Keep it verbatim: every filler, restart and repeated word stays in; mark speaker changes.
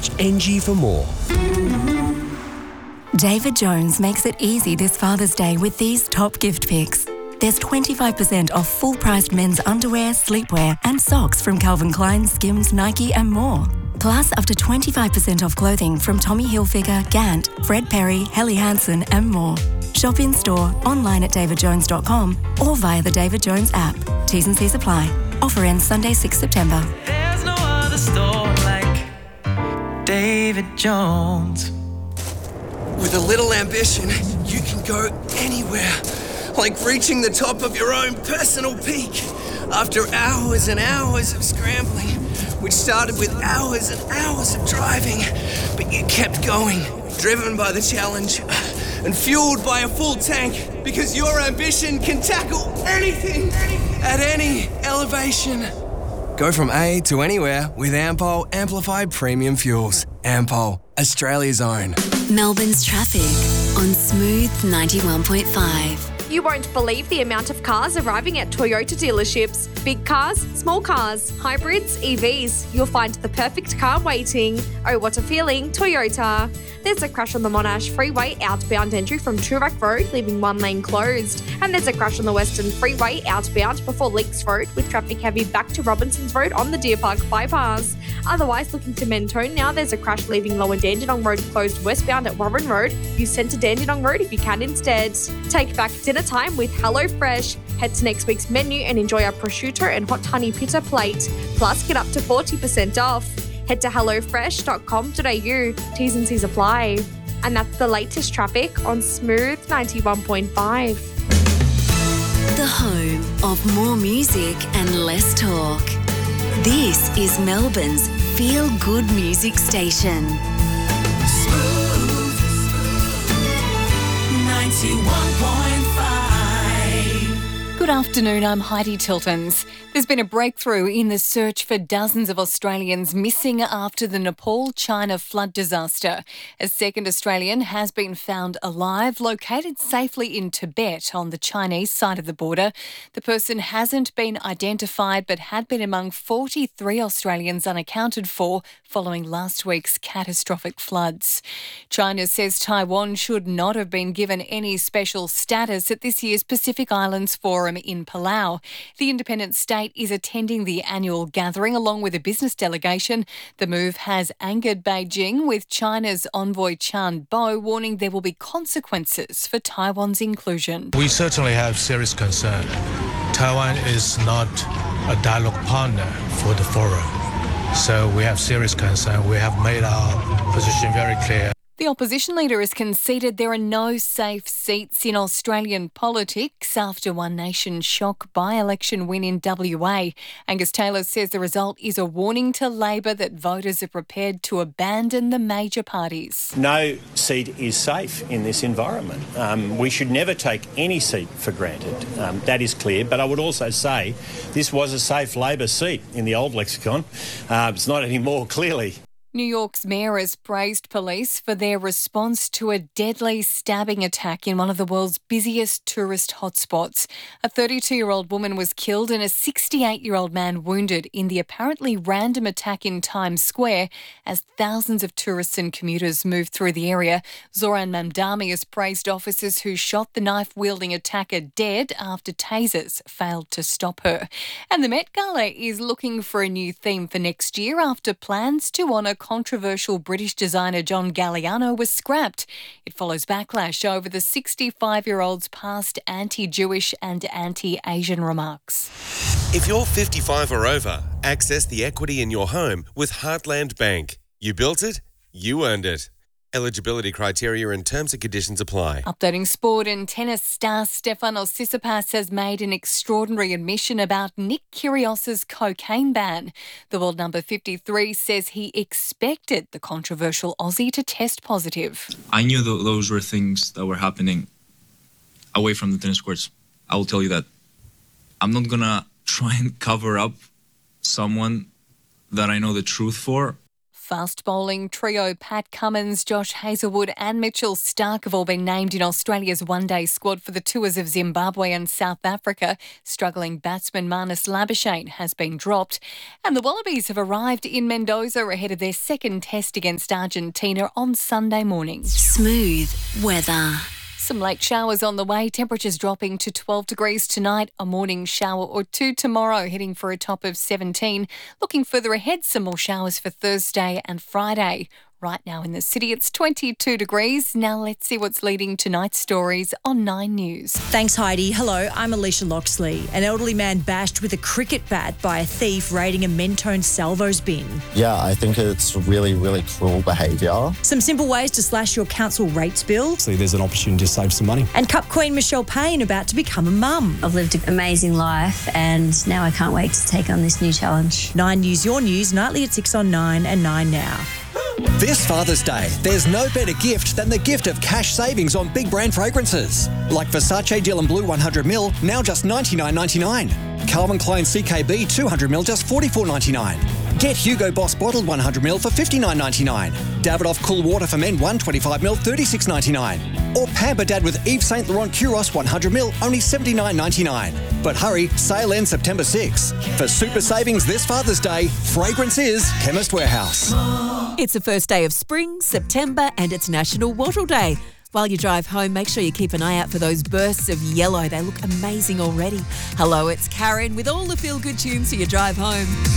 Speaker 1: Search N G for more.
Speaker 2: David Jones makes it easy this Father's Day with these top gift picks. There's twenty-five percent off full-priced men's underwear, sleepwear and socks from Calvin Klein, Skims, Nike and more. Plus up to twenty-five percent off clothing from Tommy Hilfiger, Gant, Fred Perry, Helly Hansen and more. Shop in-store, online at david jones dot com or via the David Jones app. T's and C's apply. Offer ends Sunday, sixth September.
Speaker 3: There's no other store like David Jones.
Speaker 4: With a little ambition, you can go anywhere. Like reaching the top of your own personal peak. After hours and hours of scrambling, which started with hours and hours of driving, but you kept going, driven by the challenge and fueled by a full tank, because your ambition can tackle anything at any elevation. Go from A to anywhere with Ampol Amplified Premium Fuels. Ampol, Australia's own.
Speaker 5: Melbourne's traffic on Smooth ninety-one point five.
Speaker 6: You won't believe the amount of cars arriving at Toyota dealerships. Big cars, small cars, hybrids, E Vs. You'll find the perfect car waiting. Oh, what a feeling, Toyota. There's a crash on the Monash Freeway outbound entry from Toorak Road, leaving one lane closed. And there's a crash on the Western Freeway outbound before Leaks Road, with traffic heavy back to Robinsons Road on the Deer Park bypass. Otherwise, looking to Mentone now, there's a crash leaving Lower Dandenong Road closed westbound at Warren Road. Use Centre Dandenong Road if you can instead. Take back dinner time with HelloFresh. Head to next week's menu and enjoy our prosciutto and hot honey pita plate. Plus, get up to forty percent off. Head to hello fresh dot com dot a u. T's and C's apply. And that's the latest traffic on Smooth ninety-one point five.
Speaker 5: The home of more music and less talk. This is Melbourne's feel-good music station.
Speaker 3: Smooth ninety-one point five.
Speaker 7: Good afternoon, I'm Heidi Tiltons. There's been a breakthrough in the search for dozens of Australians missing after the Nepal-China flood disaster. A second Australian has been found alive, located safely in Tibet on the Chinese side of the border. The person hasn't been identified but had been among forty-three Australians unaccounted for following last week's catastrophic floods. China says Taiwan should not have been given any special status at this year's Pacific Islands Forum in Palau. The independent state is attending the annual gathering along with a business delegation. The move has angered Beijing, with China's envoy Chan Bo warning there will be consequences for Taiwan's inclusion.
Speaker 8: We certainly have serious concern. Taiwan is not a dialogue partner for the forum, so we have serious concern. We have made our position very clear.
Speaker 7: The opposition leader has conceded there are no safe seats in Australian politics after One Nation's shock by-election win in W A. Angus Taylor says the result is a warning to Labor that voters are prepared to abandon the major parties.
Speaker 9: No seat is safe in this environment. Um, we should never take any seat for granted. Um, that is clear. But I would also say this was a safe Labor seat in the old lexicon. Uh, it's not anymore, clearly.
Speaker 7: New York's mayor has praised police for their response to a deadly stabbing attack in one of the world's busiest tourist hotspots. A thirty-two-year-old woman was killed and a sixty-eight-year-old man wounded in the apparently random attack in Times Square as thousands of tourists and commuters moved through the area. Zoran Mamdani has praised officers who shot the knife-wielding attacker dead after tasers failed to stop her. And the Met Gala is looking for a new theme for next year after plans to honour controversial British designer John Galliano was scrapped. It follows backlash over the sixty-five-year-old's past anti-Jewish and anti-Asian remarks.
Speaker 10: If you're fifty-five or over, access the equity in your home with Heartland Bank. You built it, you earned it. Eligibility criteria and terms and conditions apply.
Speaker 7: Updating sport, and tennis star Stefanos Tsitsipas has made an extraordinary admission about Nick Kyrgios's cocaine ban. The world number fifty-three says he expected the controversial Aussie to test positive.
Speaker 11: I knew th- those were things that were happening away from the tennis courts. I will tell you that. I'm not going to try and cover up someone that I know the truth for.
Speaker 7: Fast bowling trio Pat Cummins, Josh Hazlewood and Mitchell Starc have all been named in Australia's one-day squad for the tours of Zimbabwe and South Africa. Struggling batsman Marnus Labuschagne has been dropped. And the Wallabies have arrived in Mendoza ahead of their second test against Argentina on Sunday morning.
Speaker 5: Smooth weather.
Speaker 7: Some late showers on the way, temperatures dropping to twelve degrees tonight, a morning shower or two tomorrow, heading for a top of seventeen. Looking further ahead, some more showers for Thursday and Friday. Right now in the city, it's twenty-two degrees. Now let's see what's leading tonight's stories on Nine News.
Speaker 1: Thanks, Heidi. Hello, I'm Alicia Loxley. An elderly man bashed with a cricket bat by a thief raiding a Mentone Salvos bin.
Speaker 12: Yeah, I think it's really, really cruel behaviour.
Speaker 1: Some simple ways to slash your council rates bill.
Speaker 13: So there's an opportunity to save some money.
Speaker 1: And Cup Queen Michelle Payne about to become a mum.
Speaker 14: I've lived an amazing life and now I can't wait to take on this new challenge.
Speaker 1: Nine News, your news, nightly at six on Nine and Nine Now.
Speaker 15: This Father's Day, there's no better gift than the gift of cash savings on big brand fragrances. Like Versace Dylan Blue one hundred mil, now just ninety-nine ninety-nine. Calvin Klein C K B two hundred mil, just forty-four ninety-nine. Get Hugo Boss bottled one hundred mil for fifty-nine ninety-nine. Davidoff Cool Water for Men one twenty-five mil, thirty-six ninety-nine. Or Pamper Dad with Yves Saint Laurent Kuros one hundred mil, only seventy-nine ninety-nine. But hurry, sale ends September sixth. For super savings this Father's Day, fragrance is Chemist Warehouse.
Speaker 16: It's the first day of spring, September, and it's National Wattle Day. While you drive home, make sure you keep an eye out for those bursts of yellow. They look amazing already. Hello, it's Karen with all the feel-good tunes for your drive home.